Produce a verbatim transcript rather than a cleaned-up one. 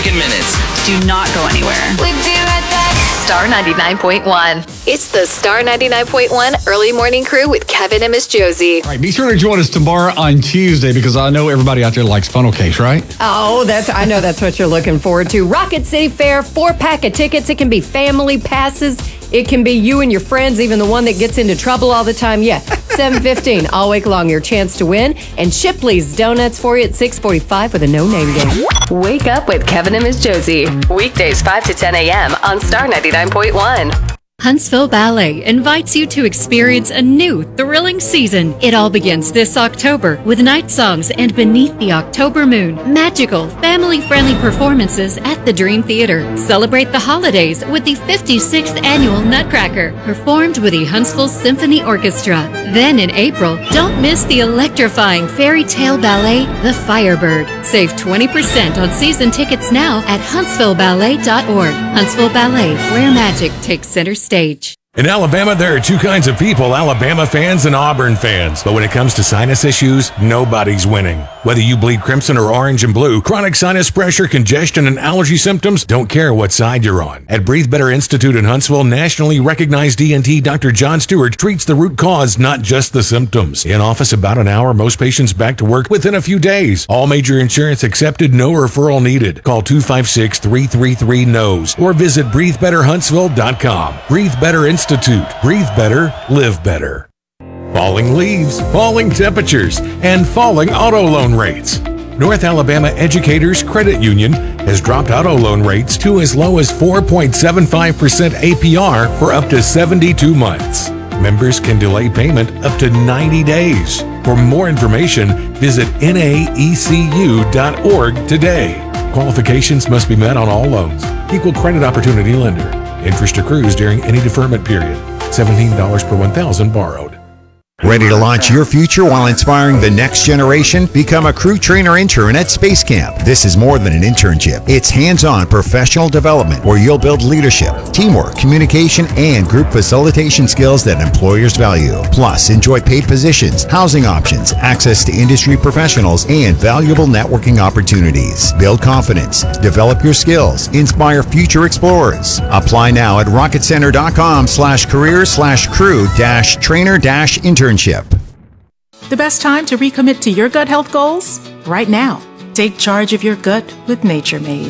traffic in minutes. Do not go anywhere. We'll be right back. Star ninety-nine point one. It's the Star ninety-nine point one Early Morning Crew with Kevin and Miss Josie. All right, be sure to join us tomorrow on Tuesday because I know everybody out there likes funnel cakes, right? Oh, that's I know that's what you're looking forward to. Rocket City Fair, four-pack of tickets. It can be family passes. It can be you and your friends, even the one that gets into trouble all the time. Yeah, seven fifteen all week long, your chance to win. And Shipley's Donuts for you at six forty-five with a no-name game. Wake up with Kevin and Miss Josie. Weekdays five to ten a.m. on Star ninety-nine point one. Huntsville Ballet invites you to experience a new, thrilling season. It all begins this October with night songs and Beneath the October Moon, magical, family-friendly performances at the Dream Theater. Celebrate the holidays with the fifty-sixth Annual Nutcracker, performed with the Huntsville Symphony Orchestra. Then in April, don't miss the electrifying fairy tale ballet, The Firebird. Save twenty percent on season tickets now at huntsville ballet dot org. Huntsville Ballet, where magic takes center stage. Stage. In Alabama, there are two kinds of people, Alabama fans and Auburn fans. But when it comes to sinus issues, nobody's winning. Whether you bleed crimson or orange and blue, chronic sinus pressure, congestion, and allergy symptoms, don't care what side you're on. At Breathe Better Institute in Huntsville, nationally recognized E N T Doctor John Stewart treats the root cause, not just the symptoms. In office about an hour, most patients back to work within a few days. All major insurance accepted, no referral needed. Call two five six, three three three, N O S E or visit breathe better huntsville dot com. Breathe Better Institute. Breathe better, live better. Falling leaves, falling temperatures, and falling auto loan rates. North Alabama Educators Credit Union has dropped auto loan rates to as low as four point seven five percent A P R for up to seventy-two months. Members can delay payment up to ninety days. For more information, visit N A E C U dot org today. Qualifications must be met on all loans. Equal credit opportunity lender. Interest accrues during any deferment period. seventeen dollars per one thousand borrowed. Ready to launch your future while inspiring the next generation? Become a crew trainer intern at Space Camp. This is more than an internship. It's hands-on professional development where you'll build leadership, teamwork, communication, and group facilitation skills that employers value. Plus, enjoy paid positions, housing options, access to industry professionals, and valuable networking opportunities. Build confidence, develop your skills, inspire future explorers. Apply now at rocketcenter.com slash career slash crew dash trainer dash internship. The best time to recommit to your gut health goals? Right now. Take charge of your gut with Nature Made.